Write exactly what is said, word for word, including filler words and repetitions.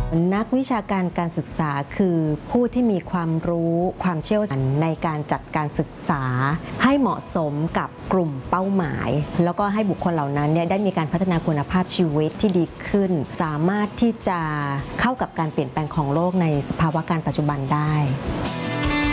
นักวิชาการการศึกษาคือผู้ที่มีความรู้ความเชี่ยวชาญในการจัดการศึกษาให้เหมาะสมกับกลุ่มเป้าหมายแล้วก็ให้บุคคลเหล่านั้นเนี่ยได้มีการพัฒนาคุณภาพชีวิตที่ดีขึ้นสามารถที่จะเข้ากับการเปลี่ยนแปลงของโลกในสภาวะการปัจจุบันได้